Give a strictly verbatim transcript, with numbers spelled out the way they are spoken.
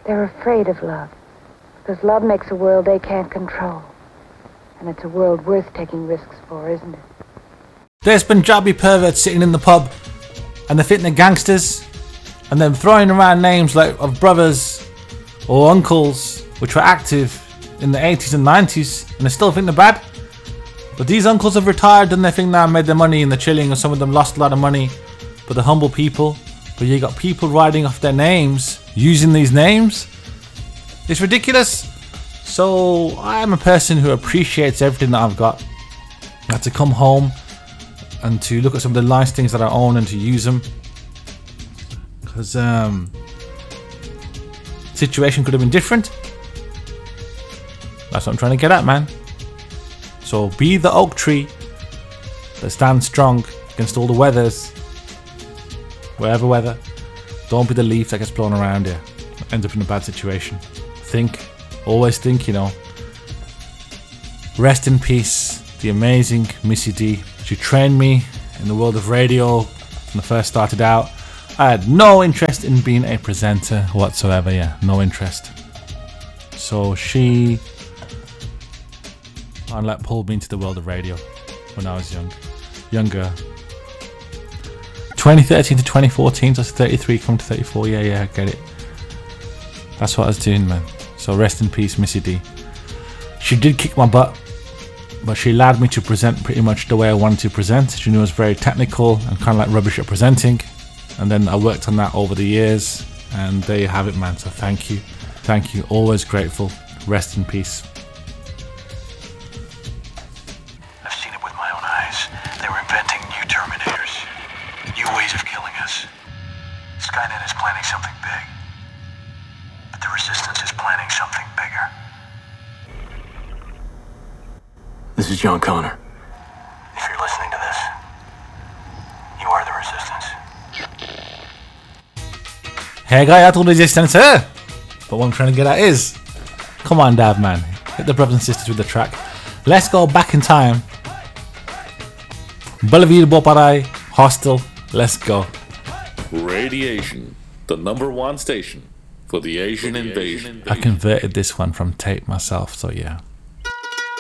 They're afraid of love. Because love makes a world they can't control. And it's a world worth taking risks for, isn't it? There's Punjabi perverts sitting in the pub, and they're thinking they're gangsters, and then throwing around names like of brothers or uncles, which were active in the eighties and nineties, and they still think they're bad. But these uncles have retired and they think now made their money and they're chilling, and some of them lost a lot of money, but they're humble people. But you got people writing off their names, using these names. It's ridiculous. So I'm a person who appreciates everything that I've got. I had to come home and to look at some of the nice things that I own and to use them. Because um, the situation could have been different. That's what I'm trying to get at, man. So be the oak tree that stands strong against all the weathers. Whatever weather. Don't be the leaf that gets blown around here. Ends up in a bad situation. Think. Always think, you know. Rest in peace, the amazing Missy D. She trained me in the world of radio when I first started out. I had no interest in being a presenter whatsoever, yeah, no interest. So she and like pulled me into the world of radio when I was young, younger. twenty thirteen to twenty fourteen, so I was thirty-three, coming to thirty-four, yeah, yeah, I get it. That's what I was doing, man. So rest in peace, Missy D. She did kick my butt, but she allowed me to present pretty much the way I wanted to present. She knew I was very technical and kind of like rubbish at presenting. And then I worked on that over the years, and there you have it, man. So thank you. Thank you. Always grateful. Rest in peace. I've seen it with my own eyes. They were inventing new Terminators, new ways of killing us. Skynet is planning something big. But the Resistance is planning something bigger. This is John Connor. If you're listening to this, you are the Resistance. Hey guy, I told Resistance here. But what I'm trying to get at is, come on, Dav, man. Hit the brothers and sisters with the track. Let's go back in time. Balaveer Boparai, Hostel. Let's go. Radiation, the number one station for the Asian invasion. I converted this one from tape myself, so yeah.